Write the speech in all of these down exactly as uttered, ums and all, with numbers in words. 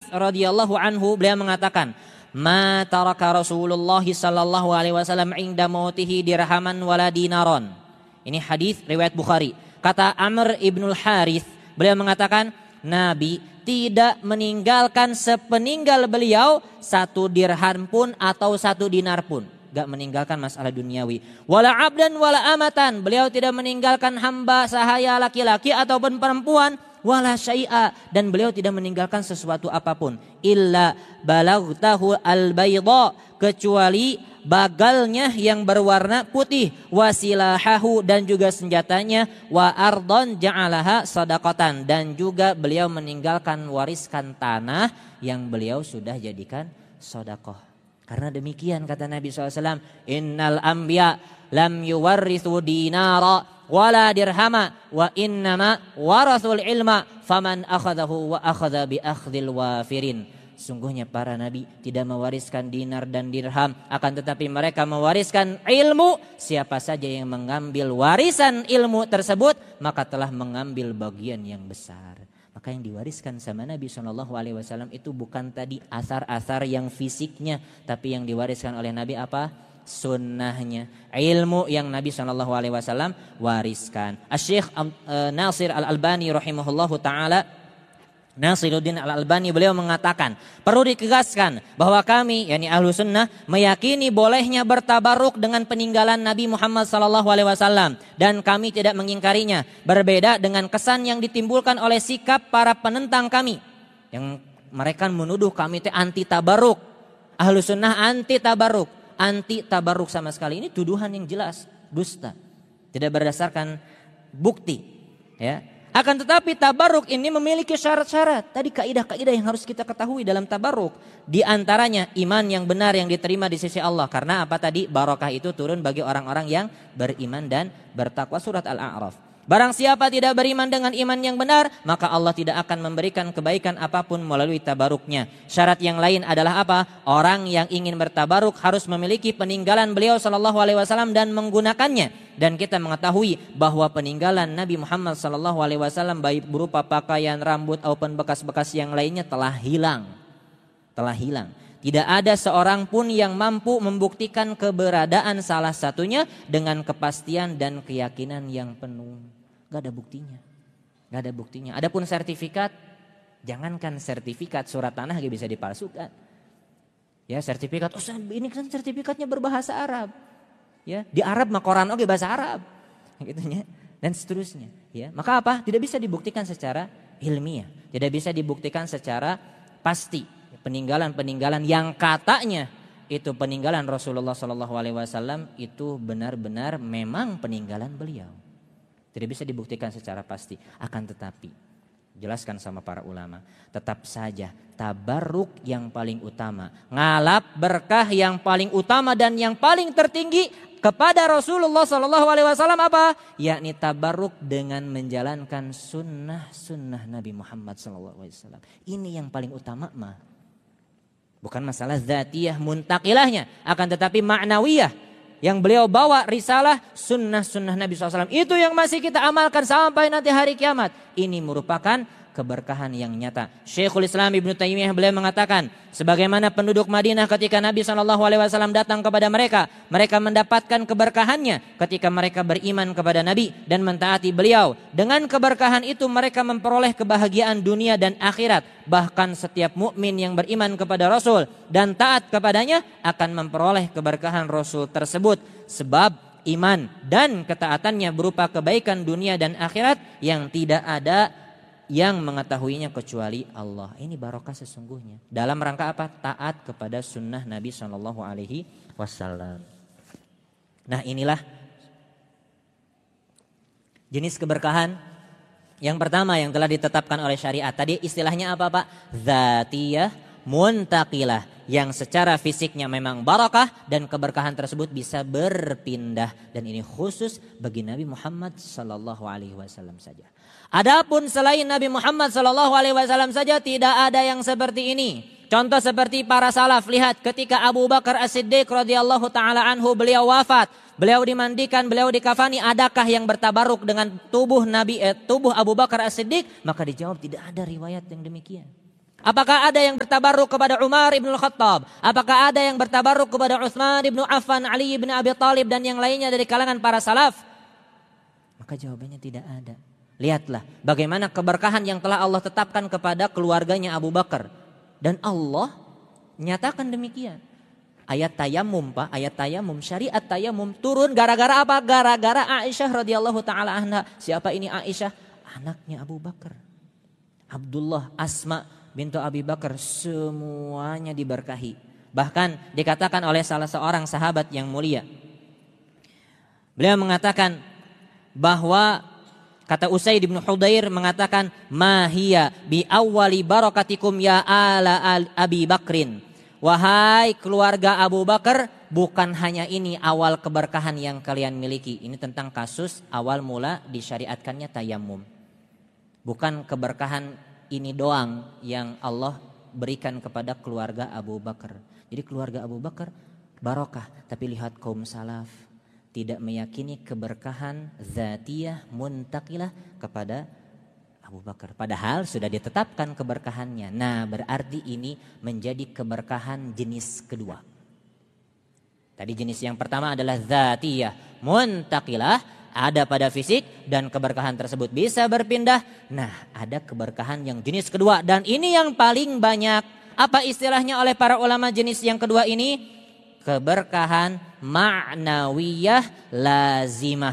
radhiyallahu anhu, beliau mengatakan, "Ma taraka Rasulullah sallallahu alaihi wasallam inda mautihi dirhaman wala dinaron." Ini hadis riwayat Bukhari. Kata Amr ibnul Harith, beliau mengatakan, Nabi tidak meninggalkan sepeninggal beliau satu dirham pun atau satu dinar pun. Gak meninggalkan masalah duniawi. Wala abdan wala amatan. Beliau tidak meninggalkan hamba sahaya laki-laki ataupun perempuan. Wala syai'a. Dan beliau tidak meninggalkan sesuatu apapun. Illa balagtahu al-bayda. Kecuali bagalnya yang berwarna putih. Wasilahahu dan juga senjatanya. Wa ardon ja'alaha sadaqatan. Dan juga beliau meninggalkan wariskan tanah yang beliau sudah jadikan sedekah. Karena demikian kata Nabi shallallahu alaihi wasallam, innal anbiya lam yuwarrithu dinara wala dirhama wa innama warathul ilma faman akhadahu wa akhadha bi akhdhil wafirin. Sungguhnya para nabi tidak mewariskan dinar dan dirham, akan tetapi mereka mewariskan ilmu. Siapa saja yang mengambil warisan ilmu tersebut, maka telah mengambil bagian yang besar. Maka yang diwariskan sama Nabi shallallahu alaihi wasallam itu bukan tadi asar-asar yang fisiknya, tapi yang diwariskan oleh Nabi apa? Sunnahnya, ilmu yang Nabi shallallahu alaihi wasallam wariskan. Asy-Syaikh uh, Nasir Al-Albani rahimahullahu taala, Nasiruddin Al-Albani, beliau mengatakan, perlu ditegaskan bahwa kami, yakni ahlu sunnah, meyakini bolehnya bertabaruk dengan peninggalan Nabi Muhammad sallallahu alaihi wasallam, dan kami tidak mengingkarinya. Berbeda dengan kesan yang ditimbulkan oleh sikap para penentang kami, yang mereka menuduh kami itu anti tabaruk. Ahlu sunnah anti tabaruk, anti tabaruk sama sekali. Ini tuduhan yang jelas, dusta, tidak berdasarkan bukti, ya. Akan tetapi tabaruk ini memiliki syarat-syarat. Tadi kaidah-kaidah yang harus kita ketahui dalam tabaruk. Di antaranya iman yang benar yang diterima di sisi Allah. Karena apa tadi? Barokah itu turun bagi orang-orang yang beriman dan bertakwa. Surat Al-A'raf. Barang siapa tidak beriman dengan iman yang benar, maka Allah tidak akan memberikan kebaikan apapun melalui tabaruknya. Syarat yang lain adalah apa? Orang yang ingin bertabaruk harus memiliki peninggalan beliau sallallahu alaihi wasallam dan menggunakannya. Dan kita mengetahui bahwa peninggalan Nabi Muhammad sallallahu alaihi wasallam baik berupa pakaian, rambut ataupun bekas-bekas yang lainnya telah hilang. Telah hilang. Tidak ada seorang pun yang mampu membuktikan keberadaan salah satunya dengan kepastian dan keyakinan yang penuh. Gak ada buktinya. Gak ada buktinya. Adapun sertifikat, jangankan sertifikat, surat tanah gak bisa dipalsukan. Ya, sertifikat, oh ini kan sertifikatnya berbahasa Arab. Ya, di Arab mah Quran oke bahasa Arab. Gitu ya. Dan seterusnya, ya. Maka apa? Tidak bisa dibuktikan secara ilmiah. Tidak bisa dibuktikan secara pasti. Peninggalan-peninggalan yang katanya itu peninggalan Rasulullah shallallahu alaihi wasallam itu benar-benar memang peninggalan beliau. Tidak bisa dibuktikan secara pasti. Akan tetapi, jelaskan sama para ulama, tetap saja tabarruk yang paling utama, ngalap berkah yang paling utama dan yang paling tertinggi kepada Rasulullah shallallahu alaihi wasallam apa? Yakni tabarruk dengan menjalankan sunnah-sunnah Nabi Muhammad shallallahu alaihi wasallam. Ini yang paling utama mah. Bukan masalah zatiyah muntakilahnya, akan tetapi ma'nawiyah. Yang beliau bawa risalah sunnah-sunnah Nabi shallallahu alaihi wasallam. Itu yang masih kita amalkan sampai nanti hari kiamat. Ini merupakan keberkahan yang nyata. Syekhul Islam Ibnu Taimiyah beliau mengatakan, sebagaimana penduduk Madinah ketika Nabi shallallahu alaihi wasallam datang kepada mereka, mereka mendapatkan keberkahannya ketika mereka beriman kepada Nabi dan mentaati beliau. Dengan keberkahan itu mereka memperoleh kebahagiaan dunia dan akhirat. Bahkan setiap mukmin yang beriman kepada Rasul dan taat kepadanya akan memperoleh keberkahan Rasul tersebut. Sebab iman dan ketaatannya berupa kebaikan dunia dan akhirat yang tidak ada yang mengetahuinya kecuali Allah. Ini barokah sesungguhnya. Dalam rangka apa? Taat kepada sunnah Nabi shallallahu alaihi wasallam. Nah, inilah jenis keberkahan yang pertama yang telah ditetapkan oleh syariat. Tadi istilahnya apa Pak? Zatiyah muntaqilah. Yang secara fisiknya memang barakah dan keberkahan tersebut bisa berpindah. Dan ini khusus bagi Nabi Muhammad sallallahu alaihi wasallam saja. Adapun selain Nabi Muhammad sallallahu alaihi wasallam saja tidak ada yang seperti ini. Contoh seperti para salaf, lihat ketika Abu Bakar As-Siddiq radhiyallahu taala anhu beliau wafat, beliau dimandikan, beliau dikafani, adakah yang bertabaruk dengan tubuh Nabi eh, tubuh Abu Bakar As-Siddiq? Maka dijawab tidak ada riwayat yang demikian. Apakah ada yang bertabaruk kepada Umar ibn Khattab? Apakah ada yang bertabaruk kepada Utsman ibn Affan, Ali ibn Abi Thalib dan yang lainnya dari kalangan para salaf? Maka jawabannya tidak ada. Lihatlah bagaimana keberkahan yang telah Allah tetapkan kepada keluarganya Abu Bakar. Dan Allah nyatakan demikian. Ayat tayamum Pak, ayat tayamum, syariat tayamum turun gara-gara apa? Gara-gara Aisyah radhiyallahu taala anha. Siapa ini Aisyah? Anaknya Abu Bakar. Abdullah, Asma bintu Abi Bakar, semuanya diberkahi. Bahkan dikatakan oleh salah seorang sahabat yang mulia. Beliau mengatakan bahwa kata Usaid bin Hudair mengatakan, "Ma hiya bi awwali barakatikum ya ala Abi Bakrin." Wahai keluarga Abu Bakar, bukan hanya ini awal keberkahan yang kalian miliki. Ini tentang kasus awal mula disyariatkannya tayamum. Bukan keberkahan ini doang yang Allah berikan kepada keluarga Abu Bakar. Jadi keluarga Abu Bakar barokah, tapi lihat kaum salaf tidak meyakini keberkahan zatiyah muntaqilah kepada Abu Bakar. Padahal sudah ditetapkan keberkahannya. Nah, berarti ini menjadi keberkahan jenis kedua. Tadi jenis yang pertama adalah zatiyah muntaqilah, ada pada fisik dan keberkahan tersebut bisa berpindah. Nah, ada keberkahan yang jenis kedua dan ini yang paling banyak. Apa istilahnya oleh para ulama jenis yang kedua ini? Keberkahan ma'nawiyah lazimah.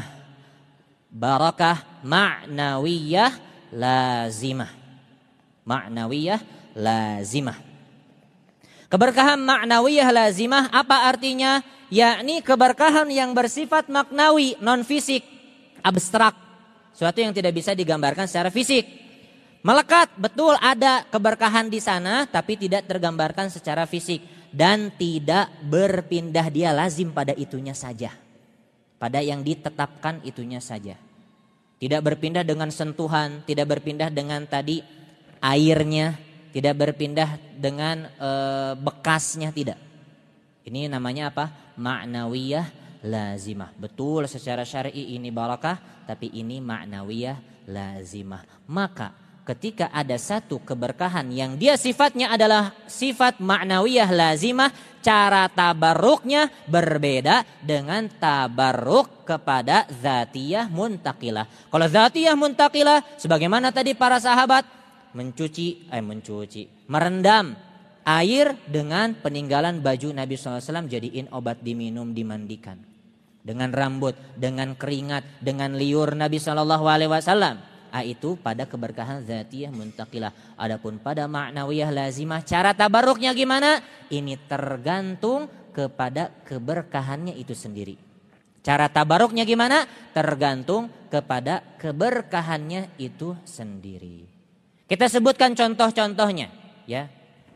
Barakah ma'nawiyah lazimah. Ma'nawiyah lazimah. Keberkahan ma'nawiyah lazimah apa artinya? Yakni keberkahan yang bersifat maknawi, non fisik, abstrak. Suatu yang tidak bisa digambarkan secara fisik. Melekat, betul ada keberkahan di sana tapi tidak tergambarkan secara fisik. Dan tidak berpindah, dia lazim pada itunya saja. Pada yang ditetapkan itunya saja. Tidak berpindah dengan sentuhan, tidak berpindah dengan tadi airnya, tidak berpindah dengan e, bekasnya, tidak. Ini namanya apa? Ma'nawiyah lazimah. Betul secara syar'i ini barakah, tapi ini ma'nawiyah lazimah. Maka ketika ada satu keberkahan yang dia sifatnya adalah sifat ma'nawiyah lazimah, cara tabarruknya berbeda dengan tabarruk kepada zatiyah muntaqilah. Kalau zatiyah muntaqilah, sebagaimana tadi para sahabat mencuci, eh mencuci, merendam air dengan peninggalan baju Nabi shallallahu alaihi wasallam, jadiin obat diminum, dimandikan. Dengan rambut, dengan keringat, dengan liur Nabi shallallahu alaihi wasallam. Ah, itu pada keberkahan zatiyah muntaqilah. Adapun pada ma'nawiyah lazimah, cara tabarruknya gimana? Ini tergantung kepada keberkahannya itu sendiri. Cara tabarruknya gimana? Tergantung kepada keberkahannya itu sendiri. Kita sebutkan contoh-contohnya ya.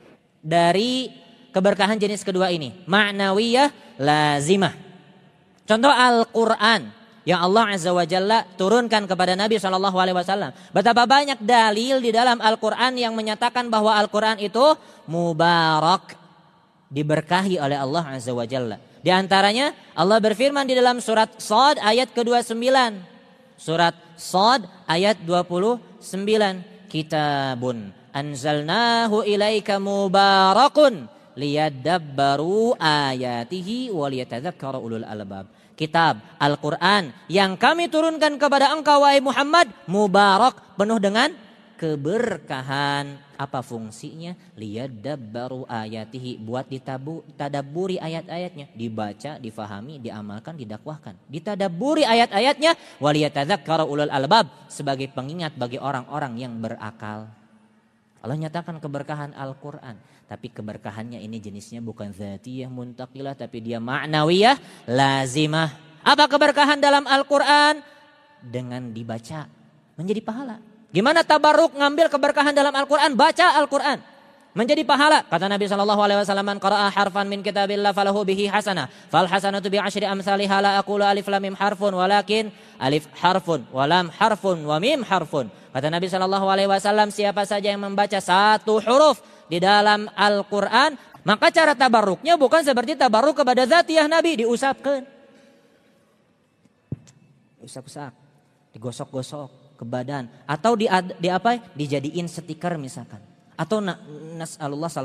Dari keberkahan jenis kedua ini, ma'nawiyah lazimah. Contoh Al-Qur'an yang Allah Azza wa Jalla turunkan kepada Nabi shallallahu alaihi wasallam. Betapa banyak dalil di dalam Al-Quran yang menyatakan bahwa Al-Quran itu mubarak, diberkahi oleh Allah Azza wa Jalla. Di antaranya Allah berfirman di dalam surat Shad ayat ke dua puluh sembilan. Surat Shad ayat dua puluh sembilan. Kitabun anzalnahu ilaika mubarakun liyadabbaru ayatihi waliyatadzakkara ulul albab. Kitab Al-Quran yang kami turunkan kepada engkau wahai Muhammad, mubarak, penuh dengan keberkahan. Apa fungsinya? Liyadabbaru ayatihi, buat ditabu, tadabburi ayat-ayatnya, dibaca, difahami, diamalkan, didakwahkan. Ditadabburi ayat-ayatnya, waliyatadzakkara ulul albab, sebagai pengingat bagi orang-orang yang berakal. Allah nyatakan keberkahan Al-Quran, tapi keberkahannya ini jenisnya bukan zatiyah muntaqilah, tapi dia ma'nawiyah lazimah. Apa keberkahan dalam Al-Quran? Dengan dibaca menjadi pahala. Gimana tabarruk ngambil keberkahan dalam Al-Quran? Baca Al-Quran menjadi pahala. Kata Nabi shallallahu alaihi wasallam, "Man qara'a harfan min kitabillah falahu bihi hasanah, fal hasanatu bi asyri amsalihha, la aqulu alif lam mim harfun walakin alif harfun wa lam harfun wa mim harfun." Kata Nabi shallallahu alaihi wasallam, siapa saja yang membaca satu huruf di dalam Al-Quran, maka cara tabarruknya bukan seperti tabarruk kepada zatiyah Nabi, diusapkan, diusap-usap, digosok-gosok ke badan, atau di, di apa? Dijadiin stiker misalkan. Atau na, nas'alullah